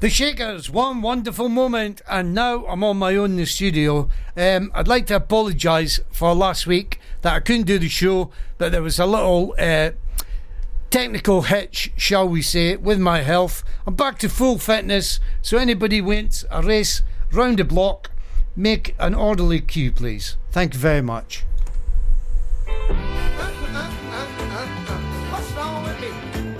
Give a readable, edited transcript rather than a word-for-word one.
The Shakers, one wonderful moment, and now I'm on my own in the studio. I'd like to apologise for last week that I couldn't do the show, but there was a little technical hitch, shall we say, with my health. I'm back to full fitness, so anybody wants a race round the block, make an orderly queue, please. Thank you very much.